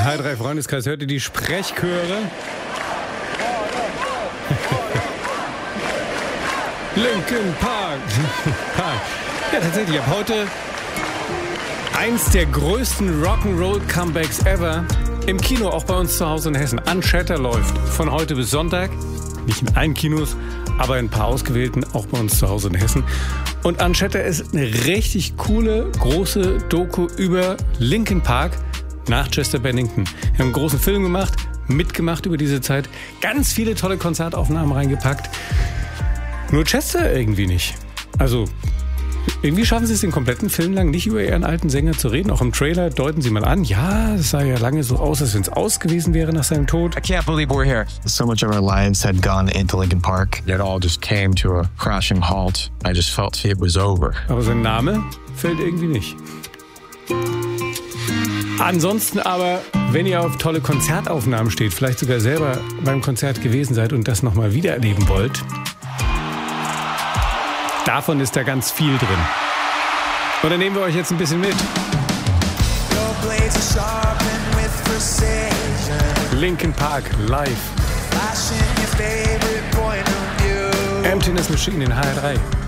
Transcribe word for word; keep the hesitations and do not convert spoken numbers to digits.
H drei Freundeskreis hört ihr die Sprechchöre. Linkin Park. Park. Ja, tatsächlich, ab heute eins der größten Rock'n'Roll-Comebacks ever. Im Kino, auch bei uns zu Hause in Hessen. Unshatter läuft von heute bis Sonntag. Nicht in allen Kinos, aber in ein paar ausgewählten, auch bei uns zu Hause in Hessen. Und Unshatter ist eine richtig coole, große Doku über Linkin Park nach Chester Bennington. Wir haben einen großen Film gemacht, mitgemacht über diese Zeit. Ganz viele tolle Konzertaufnahmen reingepackt. Nur Chester irgendwie nicht. Also irgendwie schaffen sie es den kompletten Film lang nicht über ihren alten Sänger zu reden. Auch im Trailer deuten sie mal an, ja, es sah ja lange so aus, als wenn es aus gewesen wäre nach seinem Tod. I can't believe we're here. So much of our lives had gone into Linkin Park. It all just came to a crashing halt. I just felt it was over. Aber sein Name fällt irgendwie nicht. Ansonsten aber, wenn ihr auf tolle Konzertaufnahmen steht, vielleicht sogar selber beim Konzert gewesen seid und das nochmal wiedererleben wollt, davon ist da ganz viel drin. Und dann nehmen wir euch jetzt ein bisschen mit. Linkin Park live. Emptiness Machine in H drei.